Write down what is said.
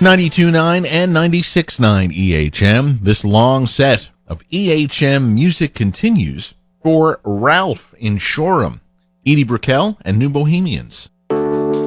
92.9 and 96.9 EHM. This long set of EHM music continues for Ralph in Shoreham, Edie Brickell, and New Bohemians.